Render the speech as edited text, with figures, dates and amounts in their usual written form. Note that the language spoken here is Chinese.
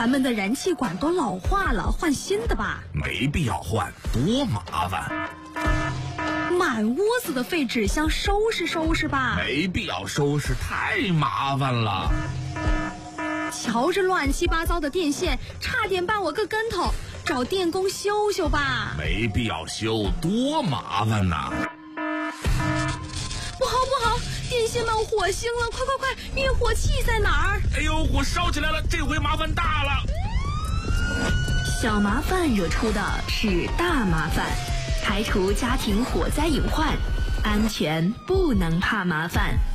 咱们的燃气管都老化了，换新的吧。 没必要换，多麻烦。 满屋子的废纸箱，收拾收拾吧。 没必要收拾，太麻烦了。 瞧着乱七八糟的电线，差点绊我个跟头，找电工修修吧。 没必要修，多麻烦呐。 不好，电线冒火星了，快，灭火器在哪儿？ 哎呦，火烧起来了，这回麻烦大了。 小麻烦惹出的是大麻烦，排除家庭火灾隐患，安全不能怕麻烦。